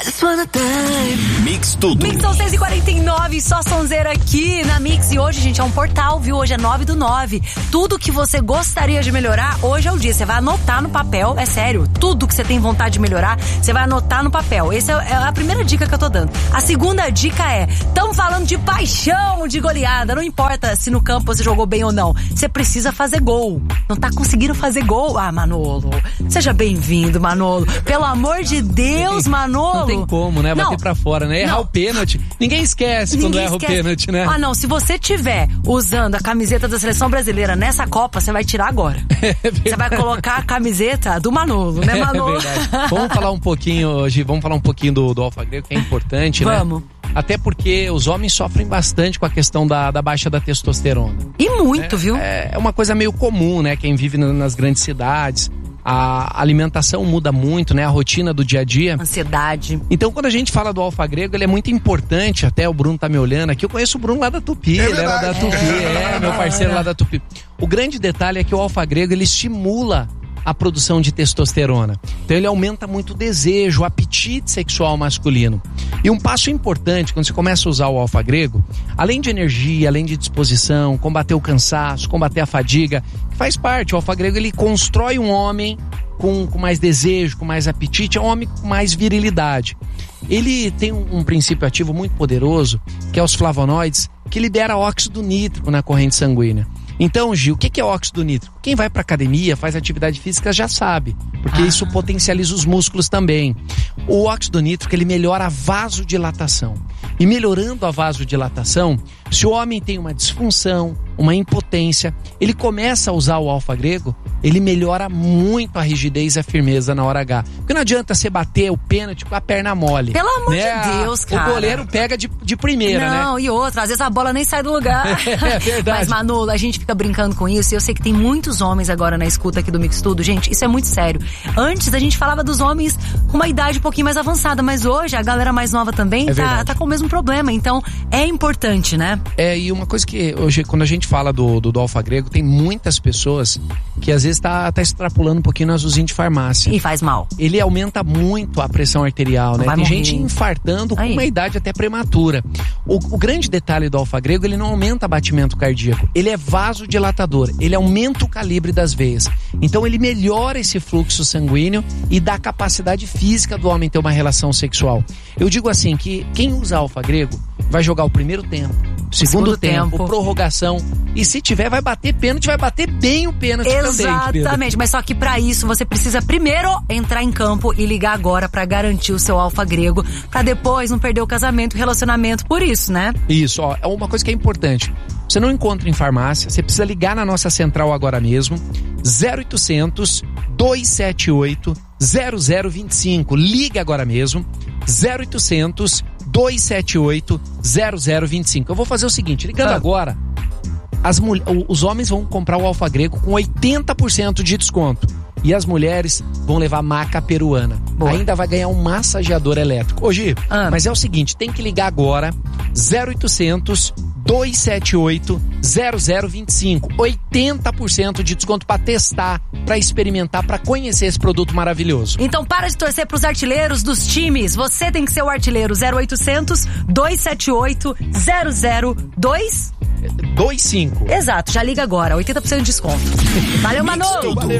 Mix Tudo. Mix são 6h49, só sonzeira aqui na Mix. E hoje, gente, é um portal, viu? Hoje é 9/9. Tudo que você gostaria de melhorar, hoje é o dia. Você vai anotar no papel, é sério. Tudo que você tem vontade de melhorar, você vai anotar no papel. Essa é a primeira dica que eu tô dando. A segunda dica é, estamos falando de paixão, de goleada. Não importa se no campo você jogou bem ou não. Você precisa fazer gol. Não tá conseguindo fazer gol? Ah, Manolo, seja bem-vindo, Manolo. Pelo amor de Deus, Manolo. Não tem como, né? Bater pra fora, né? Errar Não. o pênalti. Ninguém esquece quando erra o pênalti, né? Ah, não. Se você tiver usando a camiseta da Seleção Brasileira nessa Copa, você vai tirar agora. Você vai colocar a camiseta do Manolo, né, Manolo? É verdade. Vamos falar um pouquinho hoje, do Alfagrego, que é importante, né? Vamos. Até porque os homens sofrem bastante com a questão da baixa da testosterona. E muito, viu? É uma coisa meio comum, né? Quem vive nas grandes cidades, a alimentação muda muito, né? A rotina do dia a dia. Ansiedade. Então, quando a gente fala do Alfagrego, ele é muito importante. Até o Bruno tá me olhando aqui. Eu conheço o Bruno lá da Tupi. Ele era da Tupi, meu parceiro lá da Tupi. O grande detalhe é que o Alfagrego, ele estimula a produção de testosterona. Então ele aumenta muito o desejo, o apetite sexual masculino. E um passo importante, quando você começa a usar o Alfagrego, além de energia, além de disposição, combater o cansaço, combater a fadiga, que faz parte, o Alfagrego ele constrói um homem com mais desejo, com mais apetite, é um homem com mais virilidade. Ele tem um princípio ativo muito poderoso, que é os flavonoides, que libera óxido nítrico na corrente sanguínea. Então, Gil, o que é óxido nítrico? Quem vai pra academia, faz atividade física já sabe, porque isso potencializa os músculos também. O óxido nítrico, ele melhora a vasodilatação. E melhorando a vasodilatação, se o homem tem uma disfunção, uma impotência, ele começa a usar o Alfagrego, ele melhora muito a rigidez e a firmeza na hora H. Porque não adianta você bater o pênalti com a perna mole. Pelo amor de Deus, cara. O goleiro pega de primeira, né? Não, e outra, às vezes a bola nem sai do lugar. É verdade. Mas, Manolo, a gente fica brincando com isso, e eu sei que tem muitos homens agora na escuta aqui do Mix Tudo. Gente, isso é muito sério. Antes a gente falava dos homens com uma idade um pouquinho mais avançada, mas hoje a galera mais nova também tá com o mesmo problema. Então, é importante, né? E uma coisa que hoje, quando a gente fala do Alfagrego, tem muitas pessoas que às vezes tá extrapolando um pouquinho no azulzinho de farmácia. E faz mal. Ele aumenta muito a pressão arterial, né? Tem gente infartando com uma idade até prematura. O grande detalhe do Alfagrego, ele não aumenta batimento cardíaco, ele é vasodilatador, ele aumenta o calibre das veias. Então ele melhora esse fluxo sanguíneo e dá capacidade física do homem ter uma relação sexual. Eu digo assim, que quem usa Alfagrego vai jogar o primeiro tempo, segundo tempo, prorrogação, e se tiver vai bater pênalti, vai bater bem o pênalti também. Exatamente, mas só que pra isso você precisa primeiro entrar em campo e ligar agora pra garantir o seu Alfagrego, pra depois não perder o casamento, o relacionamento, por isso, né? Isso, é uma coisa que é importante. Você não encontra em farmácia, você precisa ligar na nossa central agora mesmo, 0800 278 0025. Liga agora mesmo, 0800 278 0025. Eu vou fazer o seguinte, ligando agora, os homens vão comprar o Alfagrego com 80% de desconto. E as mulheres vão levar maca peruana. Boa. Ainda vai ganhar um massageador elétrico. Ô, Gi, mas é o seguinte, tem que ligar agora, 0800 278 0025. 80% de desconto pra testar, pra experimentar, pra conhecer esse produto maravilhoso. Então para de torcer pros artilheiros dos times. Você tem que ser o artilheiro. 0800 278 0025. Exato, já liga agora, 80% de desconto. Valeu, Manolo!